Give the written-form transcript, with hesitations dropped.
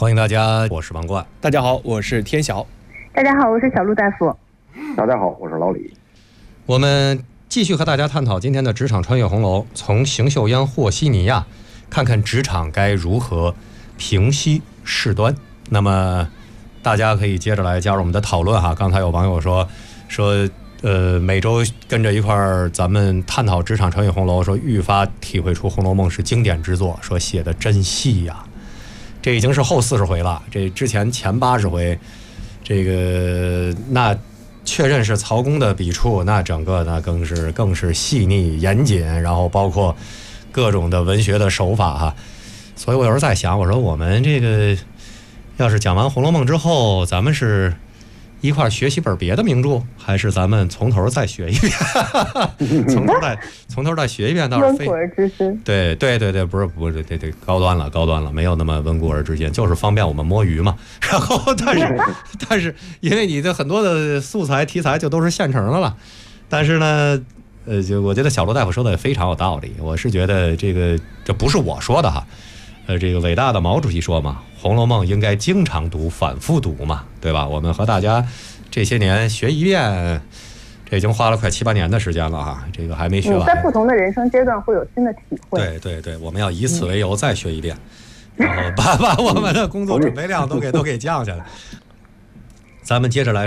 欢迎大家，我是王冠。 大家好，我是天晓。 大家好，我是小陆大夫。 大家好，我是老李。 我们继续和大家探讨今天的职场穿越红楼，从邢岫烟和稀泥亚看看职场该如何平息事端。那么大家可以接着来加入我们的讨论哈。刚才有网友说每周跟着一块儿咱们探讨职场穿越红楼，说愈发体会出《红楼梦》是经典之作，说写的真细呀。这已经是后40回了，这之前前80回，这个那确认是曹公的笔触，那整个呢更是细腻严谨，然后包括各种的文学的手法哈。所以我有时候在想，我说我们这个要是讲完《红楼梦》之后，咱们是一块学习本别的名著，还是咱们从头再学一遍？从头再学一遍，倒是温故而知新。 对，不是，对，高端了，没有那么温故而知新，就是方便我们摸鱼嘛。然后，但是，因为你的很多的素材题材就都是现成的了，但是呢，就我觉得小罗大夫说的也非常有道理。我是觉得这不是我说的哈。这个伟大的毛主席说嘛，《红楼梦》应该经常读、反复读嘛，对吧？我们和大家这些年学一遍，这已经花了快7、8年的时间了哈，这个还没学完。 在不同的人生阶段会有新的体会。 对，我们要以此为由再学一遍，然后把我们的工作准备量都给降下来。咱们接着来。